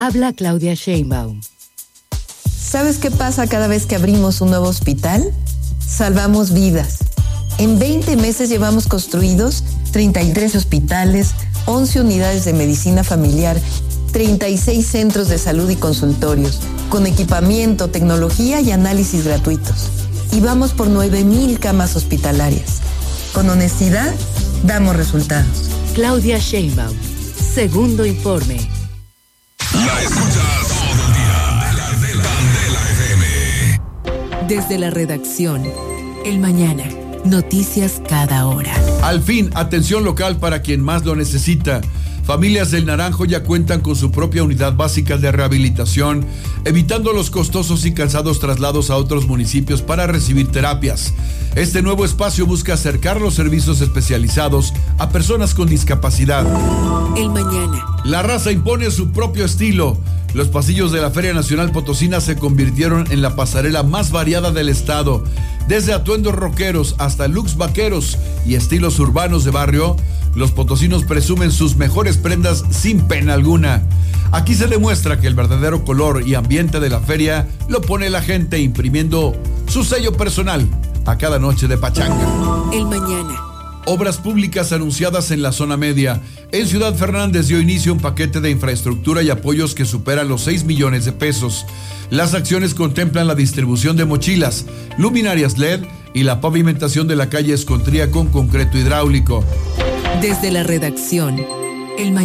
Habla Claudia Sheinbaum. ¿Sabes qué pasa cada vez que abrimos un nuevo hospital? Salvamos vidas. En 20 meses llevamos construidos 33 hospitales, 11 unidades de medicina familiar, 36 centros de salud y consultorios, con equipamiento, tecnología y análisis gratuitos. Y vamos por 9,000 camas hospitalarias. Con honestidad, damos resultados. Claudia Sheinbaum. Segundo informe. La escuchas todo el día. Candela FM. Desde la redacción, El Mañana. Noticias cada hora. Al fin, atención local para quien más lo necesita. Familias del Naranjo ya cuentan con su propia unidad básica de rehabilitación, evitando los costosos y cansados traslados a otros municipios para recibir terapias. Este nuevo espacio busca acercar los servicios especializados a personas con discapacidad. El Mañana. La raza impone su propio estilo. Los pasillos de la Feria Nacional Potosina se convirtieron en la pasarela más variada del estado. Desde atuendos rockeros hasta looks vaqueros y estilos urbanos de barrio, los potosinos presumen sus mejores prendas sin pena alguna. Aquí se demuestra que el verdadero color y ambiente de la feria lo pone la gente imprimiendo su sello personal a cada noche de pachanga. El Mañana. Obras públicas anunciadas en la zona media. En Ciudad Fernández dio inicio un paquete de infraestructura y apoyos que supera los 6 millones de pesos. Las acciones contemplan la distribución de mochilas, luminarias LED y la pavimentación de la calle Escontría con concreto hidráulico. Desde la redacción, El Mañana.